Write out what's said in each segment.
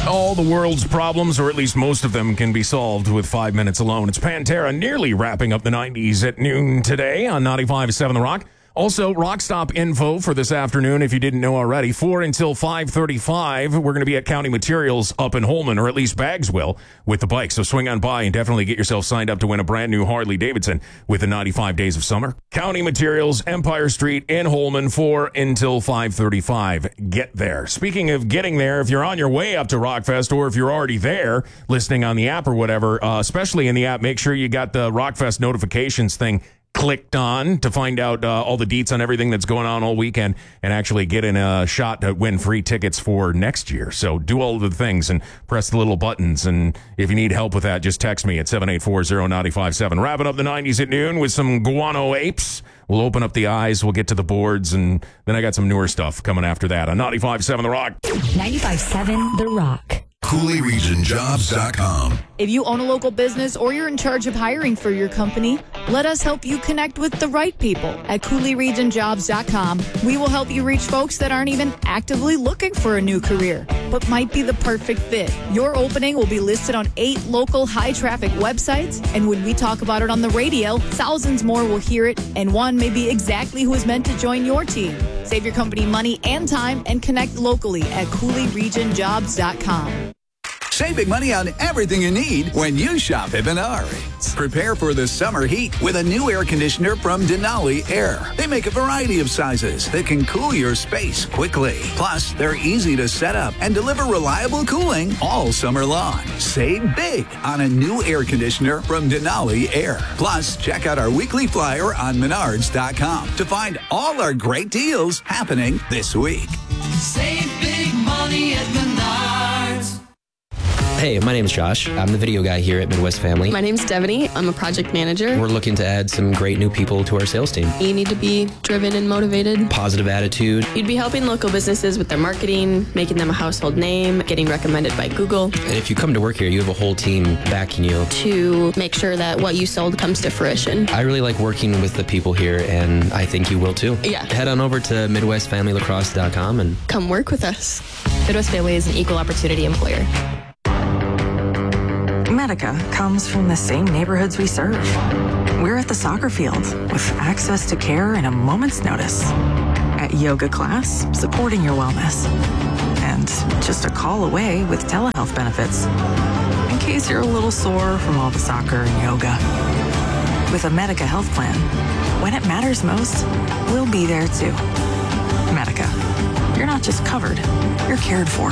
All the world's problems, or at least most of them, can be solved with 5 minutes alone. It's Pantera nearly wrapping up the 90s at noon today on 95.7 The Rock. Also, Rock Stop info for this afternoon, if you didn't know already. 4 until 5:35, we're going to be at County Materials up in Holman, or at least Bags will, with the bike. So swing on by and definitely get yourself signed up to win a brand new Harley-Davidson with the 95 Days of Summer. County Materials, Empire Street in Holman, 4 until 5:35. Get there. Speaking of getting there, if you're on your way up to Rockfest, or if you're already there listening on the app or whatever, especially in the app, make sure you got the Rockfest notifications thing clicked on to find out all the deets on everything that's going on all weekend and actually get in a shot to win free tickets for next year. So do all of the things and press the little buttons. And if you need help with that, just text me at 784-0957. Wrapping up the 90s at noon with some Guano Apes. We'll open up the eyes. We'll get to the boards. And then I got some newer stuff coming after that on 95.7 The Rock. 95.7 The Rock. CooleyRegionJobs.com. If you own a local business or you're in charge of hiring for your company, let us help you connect with the right people at CooleyRegionJobs.com. We will help you reach folks that aren't even actively looking for a new career, but might be the perfect fit. Your opening will be listed on 8 local high-traffic websites, and when we talk about it on the radio, thousands more will hear it, and one may be exactly who is meant to join your team. Save your company money and time and connect locally at CooleyRegionJobs.com. Save big money on everything you need when you shop at Menards. Prepare for the summer heat with a new air conditioner from Denali Air. They make a variety of sizes that can cool your space quickly. Plus, they're easy to set up and deliver reliable cooling all summer long. Save big on a new air conditioner from Denali Air. Plus, check out our weekly flyer on Menards.com to find all our great deals happening this week. Save big money at Menards. Hey, my name's Josh. I'm the video guy here at Midwest Family. My name's Devaney. I'm a project manager. We're looking to add some great new people to our sales team. You need to be driven and motivated. Positive attitude. You'd be helping local businesses with their marketing, making them a household name, getting recommended by Google. And if you come to work here, you have a whole team backing you. To make sure that what you sold comes to fruition. I really like working with the people here, and I think you will too. Yeah. Head on over to MidwestFamilyLacrosse.com and come work with us. Midwest Family is an equal opportunity employer. Medica comes from the same neighborhoods we serve. We're at the soccer field with access to care in a moment's notice. At yoga class, supporting your wellness. And just a call away with telehealth benefits. In case you're a little sore from all the soccer and yoga. With a Medica health plan, when it matters most, we'll be there too. Medica. You're not just covered, you're cared for.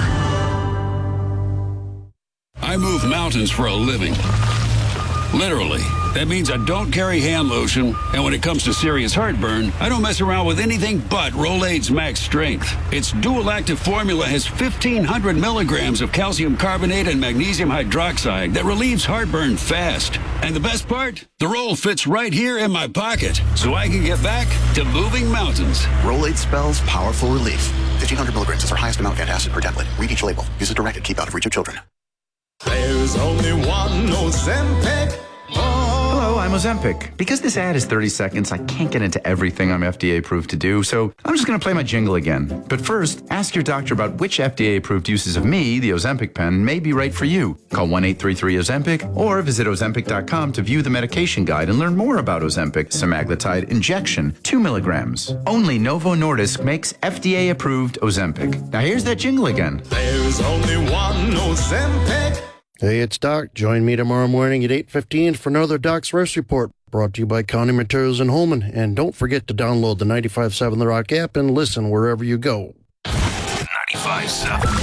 I move mountains for a living. Literally. That means I don't carry hand lotion, and when it comes to serious heartburn, I don't mess around with anything but Rolaids Max Strength. Its dual-active formula has 1,500 milligrams of calcium carbonate and magnesium hydroxide that relieves heartburn fast. And the best part? The roll fits right here in my pocket, so I can get back to moving mountains. Rolaids spells powerful relief. 1,500 milligrams is our highest amount of antacid per tablet. Read each label. Use as directed. Keep out of reach of children. There's only one Ozempic. Hello, I'm Ozempic. Because this ad is 30 seconds, I can't get into everything I'm FDA approved to do, so I'm just going to play my jingle again. But first, ask your doctor about which FDA approved uses of me, the Ozempic pen, may be right for you. Call 1-833-OZEMPIC or visit Ozempic.com to view the medication guide and learn more about Ozempic semaglutide injection, 2 milligrams. Only Novo Nordisk makes FDA approved Ozempic. Now here's that jingle again. There's only one Ozempic. Hey, it's Doc. Join me tomorrow morning at 8:15 for another Doc's Rest Report, brought to you by County Materials in Holman. And don't forget to download the 95.7 The Rock app and listen wherever you go. 95.7